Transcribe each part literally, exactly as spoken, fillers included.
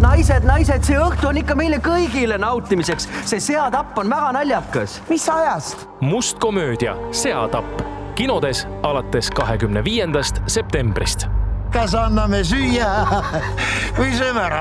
naised, naised, see õhtu on ikka meile kõigile nautimiseks. See seatapp on väga naljakas. Mis ajast? Must komöödia Seatapp. Kinodes alates kahekümne viiendast septembrist. Kas anname süüa või sööme ära?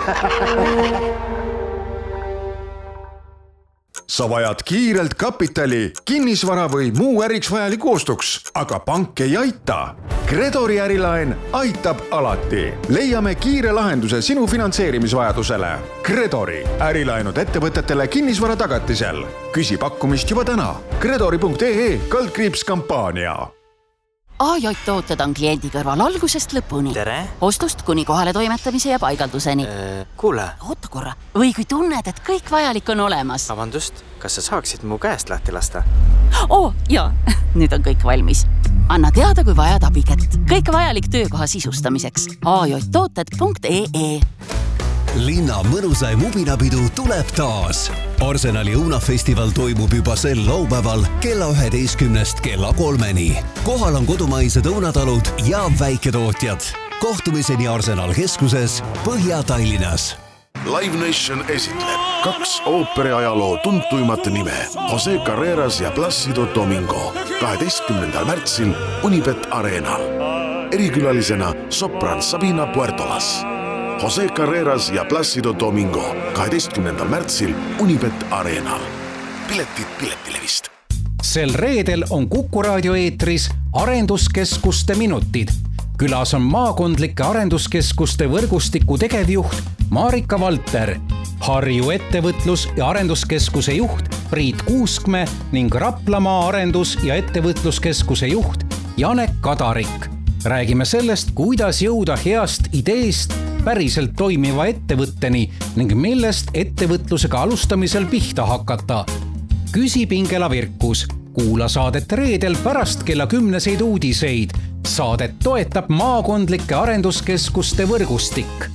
Sa vajad kiirelt kapitali, kinnisvara või muu äriks vajalik ostuks, aga pank ei aita. Credori ärilaen aitab alati. Leiame kiire lahenduse sinu finantseerimisvajadusele. Credori ärilaenud ettevõtetele kinnisvara tagatisel. Küsi pakkumist juba täna. Credori punkt ee kaldkriips kampaania. A J tooted on kliendi kõrval algusest lõpuni. Tere! Ostust kuni kohale toimetamise ja paigalduseni. Äh, kuule. Oota korra. Või kui tunned, et kõik vajalik on olemas. Vabandust, kas sa saaksid mu käest lahti lasta? Oo, jaa. Nüüd on kõik valmis. Anna teada, kui vajad abikätt. Kõik vajalik töökoha sisustamiseks. A J tooted punkt ee Linna mõnusaim ubinapidu tuleb taas. Arsenali õunafestival toimub juba sel laupäeval kella üheteistkümnest kella kolmeni. Kohal on kodumaised õunatalud ja väiketootjad. Kohtumiseni Arsenal keskuses Põhja-Tallinnas. Live Nation esitleb kaks ooperiajaloo tuntuimat nime Jose Carreras ja Plácido Domingo kaheteistkümnendal märtsil Unibet Arenal. Erikülalisena sopran Sabina Puertolas. Jose Carreras ja Plácido Domingo kaheteistkümnendal märtsil Unibet Arenal. Piletid Piletilevist. Sel reedel on Kuku raadio eetris arenduskeskuste minutid. Külas on maakondlike arenduskeskuste võrgustiku tegevjuht Marika Valter, Harju ettevõtlus- ja arenduskeskuse juht Priit Kuuskme ning Raplamaa arendus- ja ettevõtluskeskuse juht Janek Kadarik. Räägime sellest, kuidas jõuda heast ideest päriselt toimiva ettevõtteni ning millest ettevõtlusega alustamisel pihta hakata. Küsi Pingela Virkus. Kuula saadet reedel pärast kella kümneseid uudiseid. Saadet toetab maakondlike arenduskeskuste võrgustik.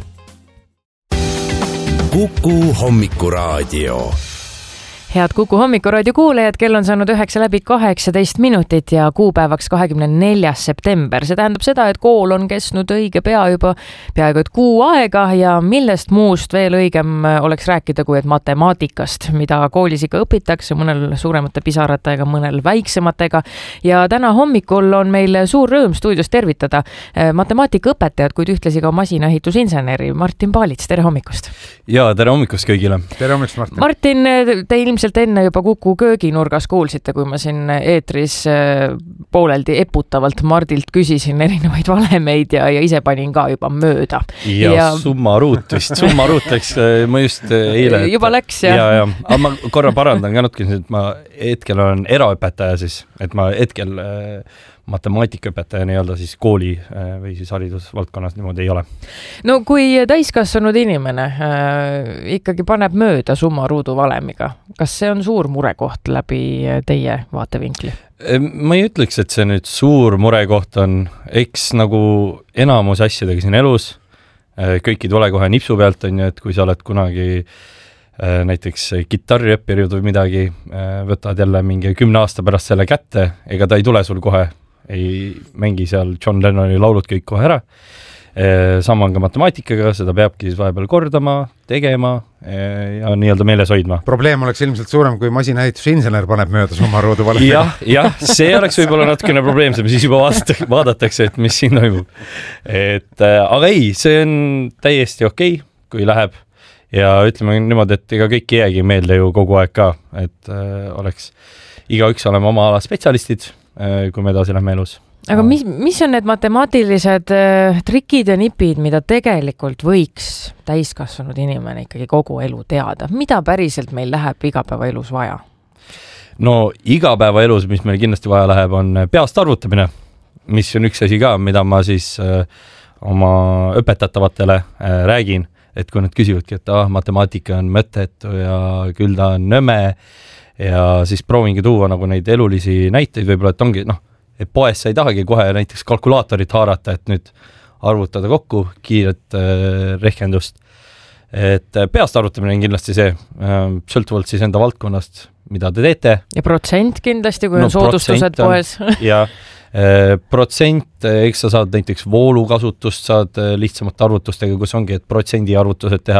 Kuku hommikuraadio. Head Kuku hommikuraadio kuulajad, kell on saanud üheksa läbi kaheksateist minutit ja kuupäevaks kahekümne neljas september. See tähendab seda, et kool on kestnud õige pea juba peaaegu et kuu aega ja millest muust veel õigem oleks rääkida kui et matemaatikast, mida koolis ikka õpitakse, mõnel suuremate pisaratega, mõnel väiksematega. Ja täna hommikul on meil suur rõõm stuudios tervitada matemaatikaõpetajad, kuid ühtlasi ka masinaehitusinseneri Martin Paalits. Tere hommikust! Ja, tere hommikust kõigile! Tere hommikust, Martin! Martin, te ilmselt enne juba Kuku kööginurgas kuulsite, kui ma siin eetris pooleldi eputavalt Mardilt küsisin erinevaid valemeid ja, ja ise panin ka juba mööda. Ja, ja... summaruut vist, summaruut läks, ma just eile... Et... Juba läks, jah. Ja, ja. Aga ma korra parandan ka natuke, et ma hetkel olen eraõpetaja siis, et ma hetkel matemaatikaõpetaja nii-öelda siis kooli või siis haridusvaldkonnas niimoodi ei ole. No kui täiskasvanud inimene äh, ikkagi paneb mööda summaruudu valemiga, kas see on suur murekoht läbi teie vaatevinkli? Ma ei ütleks, et see nüüd suur murekoht on, eks nagu enamus asjadega siin elus, kõik ei tule kohe nipsu pealt, on ju, et kui sa oled kunagi näiteks kitarri õppirjud või midagi, võtad jälle mingi kümne aasta pärast selle kätte, ega ta ei tule sul kohe, ei mängi seal John Lennoni laulud kõik kohe ära. Sama on ka matemaatikaga, seda peabki siis vahepeal kordama, tegema ja nii-öelda meeles hoidma. Probleem oleks ilmselt suurem, kui masinaehitusinsener paneb mööda summaruudu valemi. Jah, jah, see oleks võib-olla natukene probleemsem, siis juba vaadatakse, et mis siin toimub. Et, aga ei, see on täiesti okei, kui läheb. Ja ütleme niimoodi, et ega kõik ei jäägi meelde ju kogu aeg ka, et äh, oleks igaüks olema oma ala spetsialistid, äh, kui me edasi lähme elus. Aga mis, mis on need matemaatilised äh, trikid ja nipid, mida tegelikult võiks täiskasvanud inimene ikkagi kogu elu teada? Mida päriselt meil läheb igapäevaelus vaja? No igapäevaelus, mis meil kindlasti vaja läheb, on peast arvutamine, mis on üks asi ka, mida ma siis äh, oma õpetatavatele äh, räägin. Et kui nad küsivadki, et ah, matemaatika on mõttetu ja küll ta on nõme ja siis proovingi tuua nagu neid elulisi näiteid võib-olla, et ongi, noh, et poes sa ei tahagi kohe näiteks kalkulaatorit haarata, et nüüd arvutada kokku kiiret äh, rehkendust. Et peast arvutamine on kindlasti see, äh, sõltuvalt siis enda valdkonnast, mida te teete. Ja protsent kindlasti, kui no, on soodustused poes. Ja protsent, eks sa saad näiteks voolukasutust, saad lihtsamate arvutustega, kus ongi, et protsendi arvutused teha,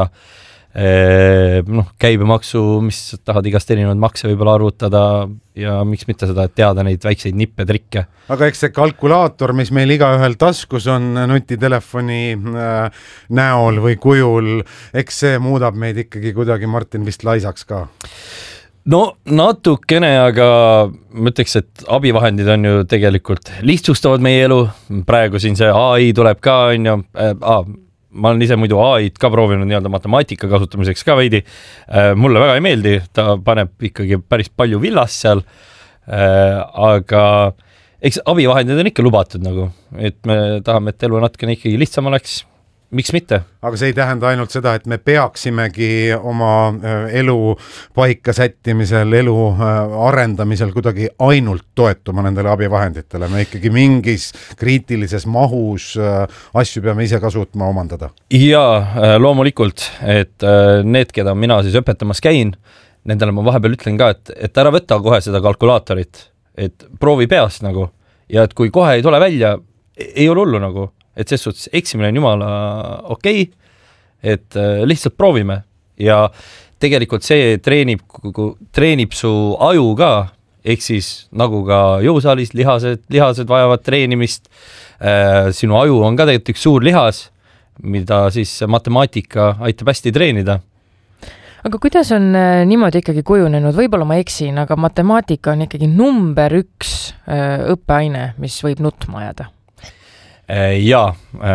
noh, käibemaksu, mis tahad igast erinevad makse võib-olla arvutada ja miks mitte seda, et teada neid väikseid nippe, trikke. Aga eks see kalkulaator, mis meil igaühel taskus on nutitelefoni näol või kujul, eks see muudab meid ikkagi kuidagi, Martin, vist laisaks ka. No natukene, aga ma ütleks, et abivahendid on ju tegelikult lihtsustavad meie elu. Praegu siin see A I tuleb ka, on ju, äh, ma olen ise muidu A I-d ka proovinud nii-öelda matemaatika kasutamiseks ka veidi. Äh, mulle väga ei meeldi, ta paneb ikkagi päris palju villast seal, äh, aga eks abivahendid on ikka lubatud nagu, et me tahame, et elu natukene ikkagi lihtsam oleks. Miks mitte? Aga see ei tähenda ainult seda, et me peaksimegi oma elu paika sättimisel, elu arendamisel kuidagi ainult toetuma nendele abivahenditele. Me ikkagi mingis kriitilises mahus asju peame ise ka suutma omandada. Jaa, loomulikult, et need, keda mina siis õpetamas käin, nendele ma vahepeal ütlen ka, et, et ära võtta kohe seda kalkulaatorit, et proovi peast nagu, ja et kui kohe ei tule välja, ei ole hullu nagu, et ses suhtes eksimine on jumala okei, et lihtsalt proovime ja tegelikult see treenib, treenib su aju ka, ehk siis nagu ka jõusaalis lihased, lihased vajavad treenimist, sinu aju on ka tegelikult üks suur lihas, mida siis matemaatika aitab hästi treenida. Aga kuidas on niimoodi ikkagi kujunenud, võib-olla ma eksin, aga matemaatika on ikkagi number üks õppeaine, mis võib nutma ajada? Jaa,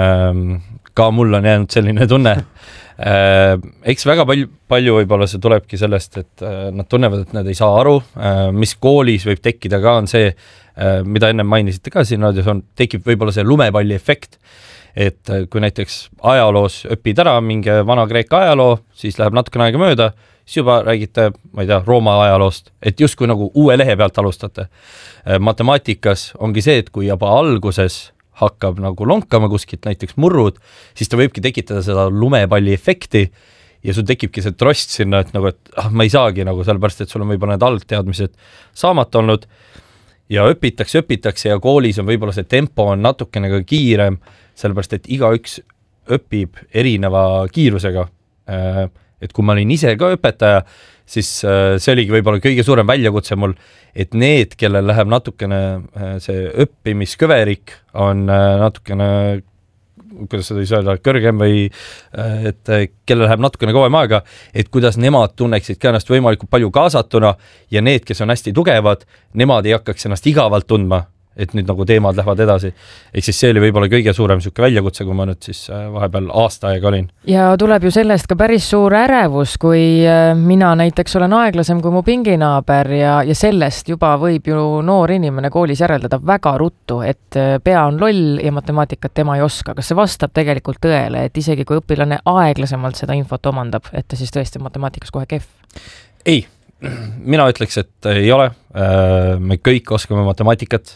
ka mul on jäänud selline tunne. Eks väga palju, palju võib-olla see tulebki sellest, et nad tunnevad, et nad ei saa aru, mis koolis võib tekkida ka on see, mida enne mainisite ka siin, on, tekib võib-olla see lumepalli efekt, et kui näiteks ajaloos õpid ära mingi vana Kreeka ajaloo, siis läheb natukene aega mööda, siis juba räägite, ma ei tea, Rooma ajaloost, et justkui nagu uue lehe pealt alustate. Matemaatikas ongi see, et kui juba alguses hakkab nagu lonkama kuskilt näiteks murrud, siis ta võibki tekitada seda lumepalli efekti ja sul tekibki see trost sinna, et nagu, et ah, ma ei saagi nagu sellepärast, et sul on võib-olla need algteadmised saamata olnud ja õpitakse, õpitakse ja koolis on võib-olla see tempo on natukene ka kiirem, sellepärast, et igaüks õpib erineva kiirusega. Et kui ma olin ise ka õpetaja, siis see oligi võib-olla kõige suurem väljakutse mul, et need, kellel läheb natukene see õppimiskõverik on natukene, kuidas seda ei saa kõrgem või et kellel läheb natukene kauem aega, et kuidas nemad tunneksid ka ennast võimalikult palju kaasatuna ja need, kes on hästi tugevad, nemad ei hakkaks ennast igavalt tundma, et nüüd nagu teemad lähevad edasi. Ehk siis see oli võib-olla kõige suurem sükke väljakutse, kui ma nüüd siis vahepeal aasta aega olin. Ja tuleb ju sellest ka päris suur ärevus, kui mina näiteks olen aeglasem kui mu pinginaaber ja, ja sellest juba võib ju noor inimene koolis järeldada väga ruttu, et pea on loll ja matemaatikat tema ei oska. Kas see vastab tegelikult tõele, et isegi kui õpilane aeglasemalt seda infot omandab, et ta siis tõesti matemaatikas kohe kehv? Ei, mina ütleks, et ei ole. Me kõik oskame matemaatikat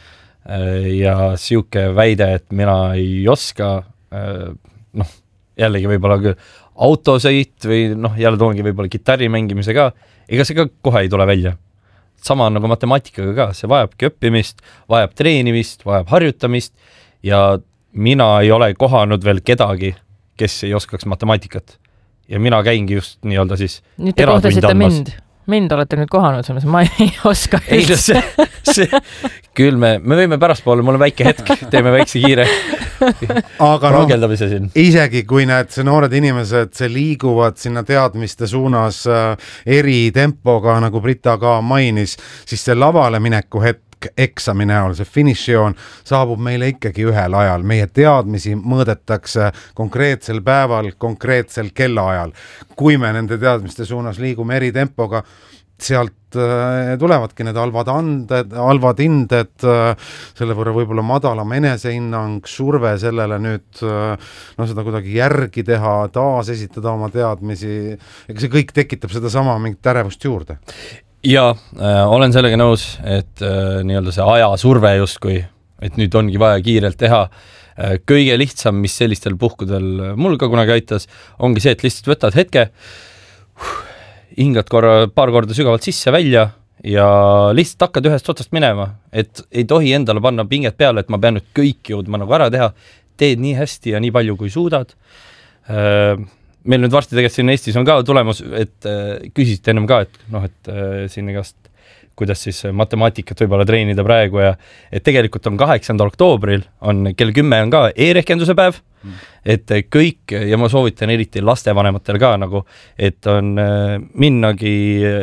ja siuke väide, et mina ei oska, noh, jällegi võib-olla küll autosõit või noh, jälle toongi võib-olla kitarri mängimise ka, ega see ka kohe ei tule välja. Sama on nagu matemaatikaga ka, see vajabki õppimist, vajab treenimist, vajab harjutamist ja mina ei ole kohanud veel kedagi, kes ei oskaks matemaatikat. Ja mina käingi just nii-öelda siis nüüd te kohtasite mind. Mind olete nüüd kohanud, selles ma ei oska üldse. See, see, küll me, me võime pärastpoole, mul on väike hetk, teeme väikse kiire aga no, isegi kui need noored inimesed see liiguvad sinna teadmiste suunas eri tempoga, nagu Brita ka mainis, siis see lavale mineku hetk eksami näol, see finišioon saabub meile ikkagi ühel ajal. Meie teadmisi mõõdetakse konkreetsel päeval, konkreetsel kellaajal. Kui me nende teadmiste suunas liigume eri tempoga, sealt äh, tulevadki need halvad anded, halvad hinded, äh, selle võrra võib-olla madalam enesehinnang, surve sellele nüüd äh, no, seda kuidagi järgi teha, taas esitada oma teadmisi. Ega see kõik tekitab seda sama mingit ärevust juurde. Ja äh, olen sellega nõus, et äh, nii-öelda see aja surve justkui, et nüüd ongi vaja kiirelt teha. Äh, kõige lihtsam, mis sellistel puhkudel mul ka kunagi aitas, ongi see, et lihtsalt võtad hetke, hingad korra, paar korda sügavalt sisse välja ja lihtsalt hakkad ühest otsast minema, et ei tohi endale panna pinget peale, et ma pean nüüd kõik jõudma nagu ära teha, teed nii hästi ja nii palju, kui suudad. Meil nüüd varsti tegelikult siin Eestis on ka tulemus, et küsisite ennem ka, et noh, et siin igast, kuidas siis matemaatikat võib-olla treenida praegu ja et tegelikult on kaheksandal oktoobril on kell kümme on ka e-rehkenduse päev, mm. et kõik ja ma soovitan eriti lastevanematel ka nagu, et on minnagi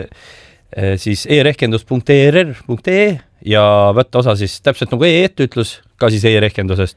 siis e-rehkendus punkt e r r punkt e e ja võtta osa siis täpselt nagu e-ettütlus ka siis e-rehkendusest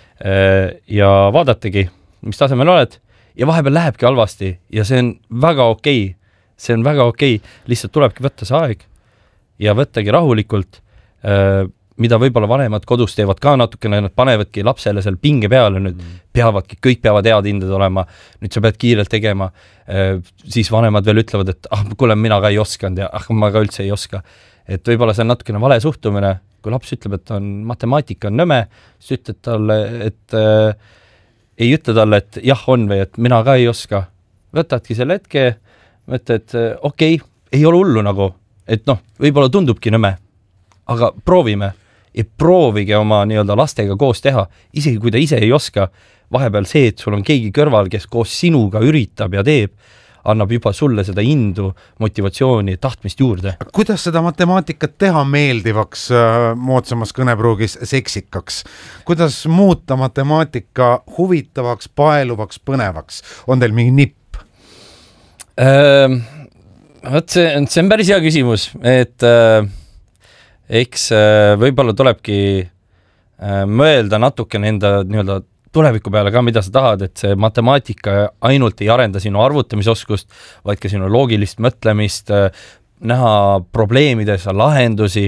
ja vaadategi, mis tasemel oled ja vahepeal lähebki halvasti ja see on väga okei, see on väga okei, lihtsalt tulebki võtta see aeg ja võttagi rahulikult, mida võib-olla vanemad kodus teevad ka natukene, nad panevadki lapsele seal pinge peale, nüüd peavadki, kõik peavad head hinded olema, nüüd sa pead kiirelt tegema, siis vanemad veel ütlevad, et ah, kuule, mina ka ei oskanud ja ah, ma ka üldse ei oska. Et võib-olla see on natukene vale suhtumine, kui laps ütleb, et on matemaatika on nõme, siis ütled talle, et äh, ei ütle talle, et jah on või et mina ka ei oska. Võtadki selle hetke, mõtle, et äh, okei, okay, ei ole hullu nagu, et noh, võib-olla tundubki nõme, aga proovime ja proovige oma nii-öelda lastega koos teha, isegi kui ta ise ei oska, vahepeal see, et sul on keegi kõrval, kes koos sinuga üritab ja teeb, annab juba sulle seda indu, motivatsiooni, tahtmist juurde. Kuidas seda matemaatikat teha meeldivaks, moodsamas kõnepruugis seksikaks? Kuidas muuta matemaatika huvitavaks, paeluvaks, põnevaks? On teil mingi nipp? Ähm, see, see on päris hea küsimus, et äh, eks äh, võib-olla tulebki äh, mõelda natukene enda nii-öelda tuleviku peale ka, mida sa tahad, et see matemaatika ainult ei arenda sinu arvutamisoskust, vaid ka sinu loogilist mõtlemist, näha probleemides lahendusi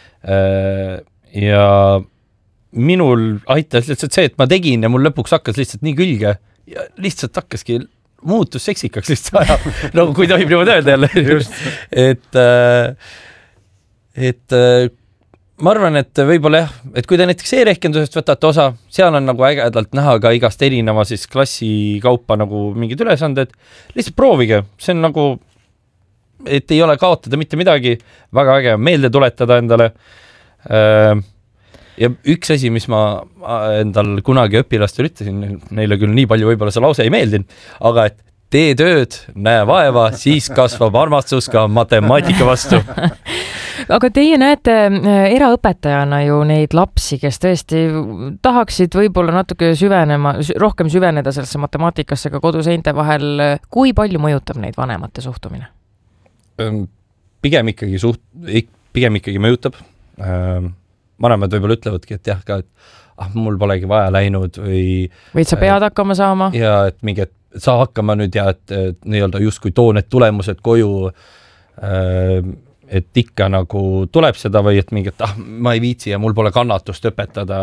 ja minul aitas lihtsalt see, et ma tegin ja mul lõpuks hakkas lihtsalt nii külge ja lihtsalt hakkaski muutus seksikaks lihtsalt aja, nagu kui tohib niimoodi öelda jälle. et et ma arvan, et võib-olla jah, et kui te näiteks e-rehkendusest võtate osa, seal on nagu ägedalt näha ka igast erineva siis klassi kaupa nagu mingid ülesanded, lihtsalt proovige, see on nagu, et ei ole kaotada mitte midagi, väga äge meelde tuletada endale. Ja üks asi, mis ma endal kunagi õpilastel ütlesin, neile küll nii palju võib-olla see lause ei meeldinud, aga et tee tööd, näe vaeva, siis kasvab armastus ka matemaatika vastu. Aga teie näete eraõpetajana ju neid lapsi, kes tõesti tahaksid võib-olla natuke süvenema, rohkem süveneda sellesse matemaatikasse ka koduseinte vahel. Kui palju mõjutab neid vanemate suhtumine? Pigem ikkagi, suht, pigem ikkagi mõjutab. Vanemad võib-olla ütlevadki, et jah, ka, et ah, mul polegi vaja läinud või... Või sa pead hakkama saama? Ja, et mingi, et sa hakkama nüüd ja et, et nii-öelda justkui too need tulemused koju, et ikka nagu tuleb seda või et mingi, et ah, ma ei viitsi ja mul pole kannatust õpetada.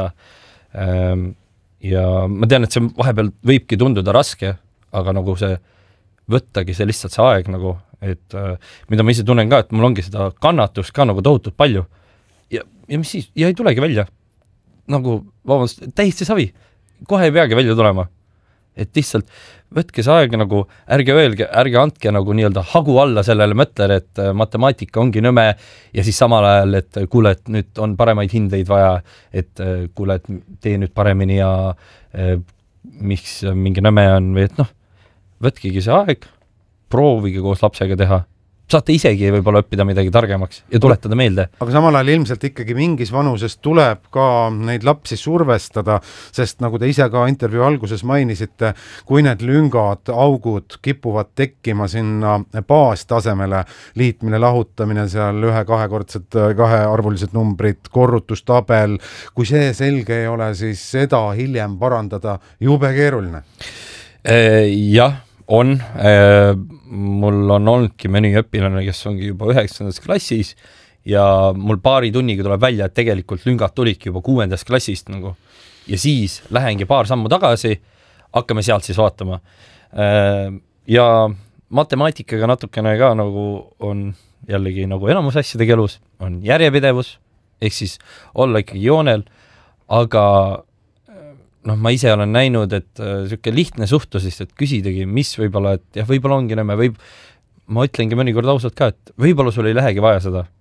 Ja ma tean, et see vahepeal võibki tunduda raske, aga nagu see võttagi see lihtsalt see aeg nagu, et mida ma ise tunnen ka, et mul ongi seda kannatust ka nagu tohutult palju. Ja, ja mis siis? Ja ei tulegi välja. Nagu, vabandust, täiesti savi. Kohe ei peagi välja tulema. Et lihtsalt võtke see aeg nagu, ärge öelge, ärge andke nagu nii-öelda hagu alla sellele mõtlele, et matemaatika ongi nõme ja siis samal ajal, et kuule, et nüüd on paremaid hindeid vaja, et kuule, et tee nüüd paremini ja miks mingi nõme on või et noh, võtkegi see aeg, proovige koos lapsega teha. Saate isegi võib-olla õppida midagi targemaks ja tuletada meelde. Aga samal ajal ilmselt ikkagi mingis vanuses tuleb ka neid lapsi survestada, sest nagu te ise ka intervjuu alguses mainisite, kui need lüngad, augud kipuvad tekkima sinna baastasemele, liitmine, lahutamine, seal ühe kahekordsed, kahearvulised numbrid, korrutustabel, kui see selge ei ole, siis seda hiljem parandada jube keeruline. Jah, on. Mul on olnudki mõni õpilane, kes ongi juba üheksandas klassis ja mul paari tunniga tuleb välja, et tegelikult lüngad tulidki juba kuuendast klassist nagu. Ja siis lähengi paar sammu tagasi, hakkame sealt siis vaatama. Ja matemaatikaga natukene ka nagu on jällegi nagu enamus asjadega elus, on järjepidevus, ehk siis olla ikkagi joonel, aga noh, ma ise olen näinud, et siuke lihtne suhtusist, et küsidagi, mis võib-olla, et jah, võib-olla ongi näme, võib, ma ütlengi mõnikord ausalt ka, et võib-olla sul ei lähegi vaja seda.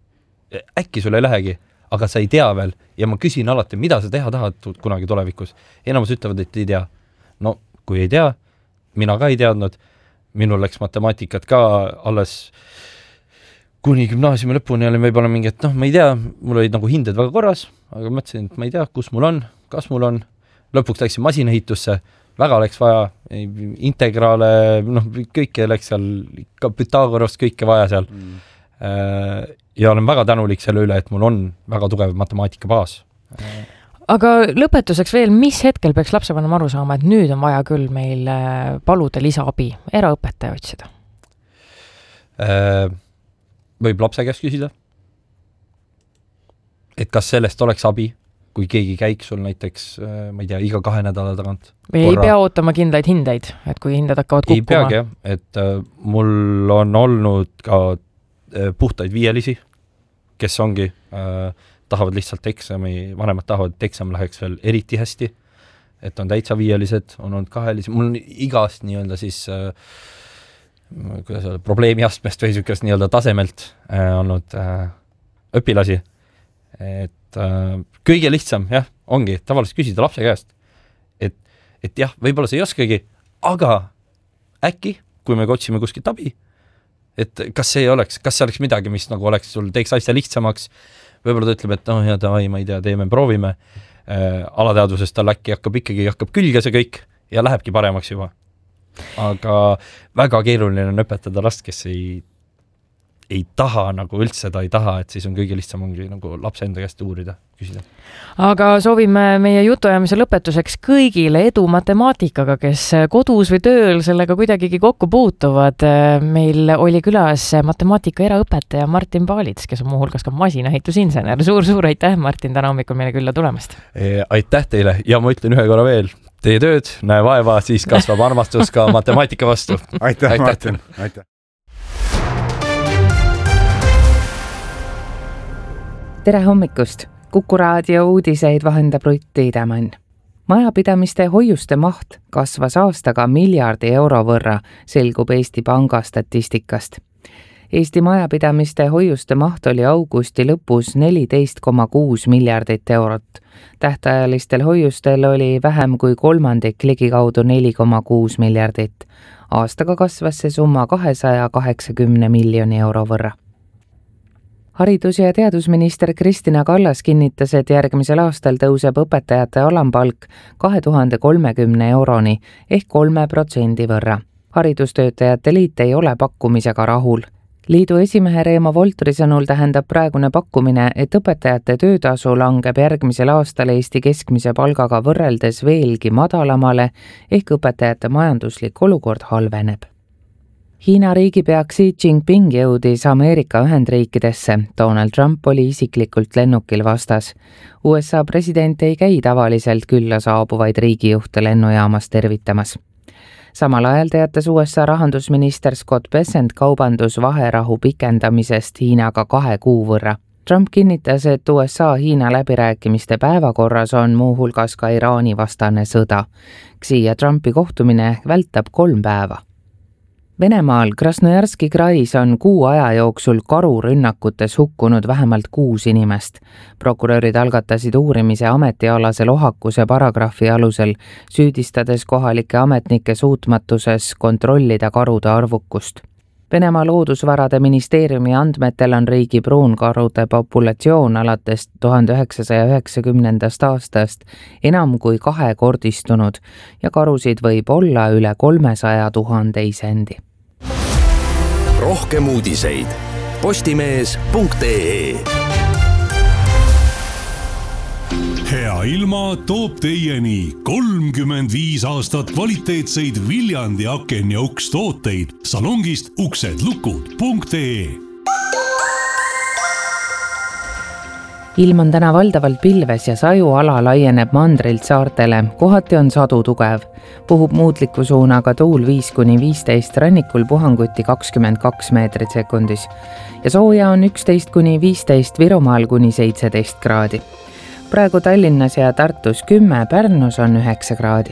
äkki sul ei lähegi, aga sa ei tea veel ja ma küsin alati, mida sa teha tahad kunagi tulevikus. Enamus ütlevad, et ei tea. No kui ei tea, mina ka ei teadnud, minul läks matemaatikat ka alles kuni gümnaasiumi lõpuni oli võib-olla mingi, et noh, ma ei tea, mul olid nagu hinded väga korras, aga mõtlesin, et ma ei tea, kus mul on, kas mul on. Lõpuks läksin masinahitusse, väga läks vaja integraale, noh, kõike läks seal, ka Pythagorast kõike vaja seal. Mm. Ja olen väga tänulik selle üle, et mul on väga tugev matemaatika baas. Aga lõpetuseks veel, mis hetkel peaks lapsevanem aru saama, et nüüd on vaja küll meil paluda lisaabi, eraõpetaja otsida? Võib lapse käest küsida, et kas sellest oleks abi, kui keegi käiks sul näiteks, ma ei tea, iga kahe nädala tagant. Või ei pea ootama kindlaid hindeid, et kui hinded hakkavad kukkuma? Ei peagi, jah, et äh, mul on olnud ka äh, puhtaid viielisi, kes ongi, äh, tahavad lihtsalt eksami, vanemad tahavad, et eksam läheks veel eriti hästi, et on täitsa viielised, on olnud kahelisi, mul on igast nii-öelda siis äh, kuidas öelda, probleemi astmest või sükest nii-öelda tasemelt äh, olnud äh, õpilasi, et äh, kõige lihtsam, jah, ongi tavaliselt küsida lapse käest, et, et jah, võib-olla sa ei oskagi, aga äkki, kui me otsime kuskilt abi, et kas see oleks, kas see oleks midagi, mis nagu oleks sul, teeks asja lihtsamaks, võib-olla ta ütleb, et noh, ja davai, ma ei tea, teeme, proovime, äh, alateadvusest tal äkki hakkab ikkagi, hakkab külge see kõik ja lähebki paremaks juba. Aga väga keeruline on õpetada last, kes ei ei taha, nagu üldse ta ei taha, et siis on kõige lihtsam ongi nagu lapse enda käest uurida, küsida. Aga soovime meie jutuajamise lõpetuseks kõigile edu matemaatikaga, kes kodus või tööl sellega kuidagigi kokku puutuvad. Meil oli külas matemaatika eraõpetaja Martin Paalits, kes on muuhulgas ka masinahitusinsener. Suur-suur aitäh, Martin, täna hommikul meile külla tulemast. E, aitäh teile ja ma ütlen ühe korra veel, tee tööd, näe vaeva, siis kasvab armastus ka matemaatika vastu. Aitäh, aitäh. Martin, aitäh. Tere hommikust! Kuku raadio uudiseid vahendab Rutt Tiidemann. Majapidamiste hoiuste maht kasvas aastaga miljardi euro võrra, selgub Eesti Panga statistikast. Eesti majapidamiste hoiuste maht oli augusti lõpus neliteist koma kuus miljardit eurot. Tähtajalistel hoiustel oli vähem kui kolmandik ligikaudu neli koma kuus miljardit. Aastaga kasvas see summa kahesaja kaheksakümne miljoni euro võrra. Haridus- ja teadusminister Kristina Kallas kinnitas, et järgmisel aastal tõuseb õpetajate alampalk kahe tuhande kolmekümne euroni ehk kolme protsendi võrra. Haridustöötajate liit ei ole pakkumisega rahul. Liidu esimehe Reemo Voltri sõnul tähendab praegune pakkumine, et õpetajate töötasu langeb järgmisel aastal Eesti keskmise palgaga võrreldes veelgi madalamale ehk õpetajate majanduslik olukord halveneb. Hiina riigipea Xi Jinping jõudis Ameerika Ühendriikidesse. Donald Trump oli isiklikult lennukil vastas. U S A president ei käi tavaliselt külla saabuvaid riigijuhte lennujaamas tervitamas. Samal ajal teatas U S A rahandusminister Scott Bessent kaubandusvaherahu pikendamisest Hiinaga kahe kuu võrra. Trump kinnitas, et U S A Hiina läbirääkimiste päevakorras on muuhulgas ka Iraani vastane sõda. Xi ja Trumpi kohtumine vältab kolm päeva. Venemaal Krasnojarski krais on kuu aja jooksul karurünnakutes hukkunud vähemalt kuus inimest. Prokurörid algatasid uurimise ametialase lohakuse paragrahvi alusel, süüdistades kohalike ametnike suutmatuses kontrollida karude arvukust. Venemaa loodusvarade ministeeriumi andmetel on riigi pruunkarude populatsioon alates tuhande üheksasaja üheksakümnendast aastast enam kui kahekordistunud ja karusid võib olla üle kolmesaja tuhande isendi. Rohkem uudiseid postimees punkt ee. Hea ilma toob teieni kolmkümmend viis aastat kvaliteetseid Viljandi aken ja uks tooteid salongist uksedlukud punkt ee. Ilm on täna valdavalt pilves ja sajuala laieneb mandrilt saartele, kohati on sadu tugev. Puhub muutliku suunaga tuul viis kuni viisteist, rannikul puhanguti kakskümmend kaks meetrit sekundis. Ja sooja on üksteist kuni viisteist, Virumaal kuni seitseteist kraadi. Praegu Tallinnas ja Tartus kümme, Pärnus on üheksa kraadi.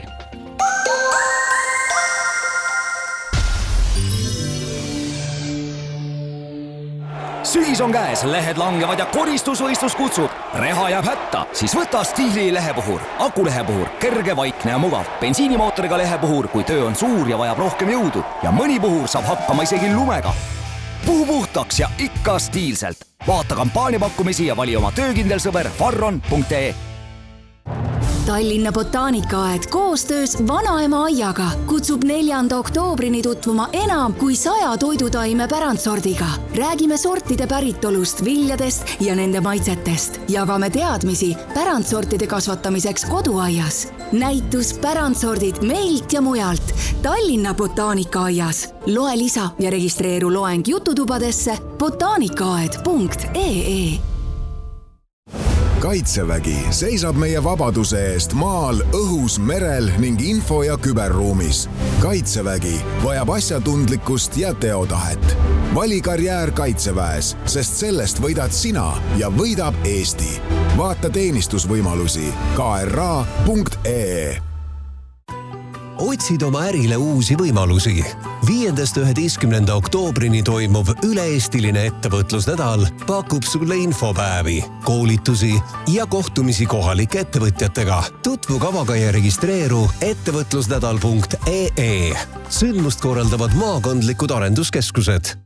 sügis on käes, lehed langevad ja koristusvõistlus kutsub. Reha jääb hätta, siis võta Stiili lehepuhur. Akulehepuhur, kerge, vaikne ja mugav. Bensiinimootoriga lehepuhur, kui töö on suur ja vajab rohkem jõudu. Ja mõni puhur saab hakkama isegi lumega. Puhu puhtaks ja ikka stiilselt. Vaata kampaaniapakkumisi ja vali oma töökindel sõber farron punkt ee. Tallinna botaanikaaed koostöös Vanaema aiaga kutsub neljanda oktoobrini tutvuma enam kui saja toidutaime pärandsordiga. Räägime sortide päritolust, viljadest ja nende maitsetest. Jagame teadmisi pärandsortide kasvatamiseks koduaias. Näitus pärandsordid meilt ja mujalt Tallinna botaanikaaaias. Loe lisa ja registreeru loeng jututubadesse botaanikaaed punkt ee. Kaitsevägi seisab meie vabaduse eest maal, õhus, merel ning info- ja küberruumis. Kaitsevägi vajab asjatundlikkust ja teotahet. Vali karjäär Kaitseväes, sest sellest võidad sina ja võidab Eesti. Vaata teenistusvõimalusi k r a punkt ee. Otsid oma ärile uusi võimalusi. Viiendast üheteistkümnenda oktoobrini toimuv üle-eestiline ettevõtlusnädal pakub sulle infopäevi, koolitusi ja kohtumisi kohalike ettevõtjatega. Tutvu kavaga ja registreeru ettevõtlusnädal punkt ee. Sündmust korraldavad maakondlikud arenduskeskused.